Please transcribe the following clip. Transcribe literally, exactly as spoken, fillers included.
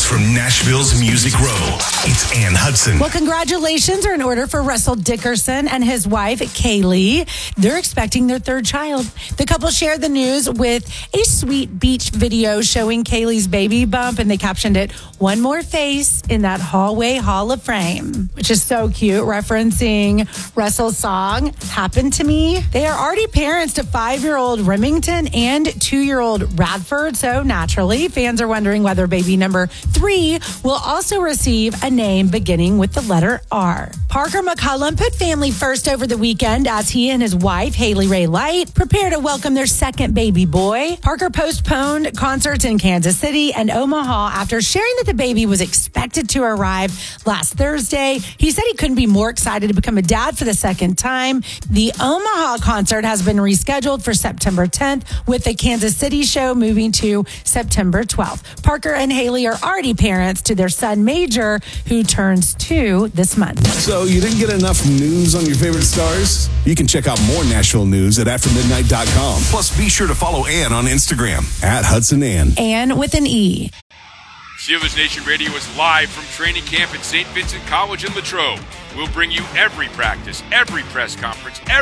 news from Nashville's Music Row. It's Ann Hudson. Well, congratulations are in order for Russell Dickerson and his wife, Kaylee. They're expecting their third child. The couple shared the news with a sweet beach video showing Kaylee's baby bump, and they captioned it, "One more face in that hallway hall of fame," which is so cute, referencing Russell's song, "Happened to Me." They are already parents to five-year-old Remington and two-year-old Radford, so naturally, fans are wondering whether baby number three will also receive a name beginning with the letter R. Parker McCollum put family first over the weekend as he and his wife, Haley Ray Light, prepare to welcome their second baby boy. Parker postponed concerts in Kansas City and Omaha after sharing that the baby was expected to arrive last Thursday. He said he couldn't be more excited to become a dad for the second time. The Omaha concert has been rescheduled for September tenth, with the Kansas City show moving to September twelfth. Parker and Haley are already parents to their son, Major, who turns two this month. So you didn't get enough news on your favorite stars? You can check out more Nashville news at after midnight dot com. Plus, be sure to follow Ann on Instagram. At Hudson Ann. Ann with an E. Steelers Nation Radio is live from training camp at Saint Vincent College in Latrobe. We'll bring you every practice, every press conference, every